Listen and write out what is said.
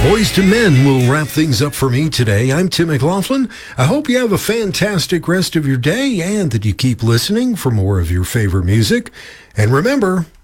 Boys to Men will wrap things up for me today. I'm Tim McLaughlin. I hope you have a fantastic rest of your day and that you keep listening for more of your favorite music. And remember,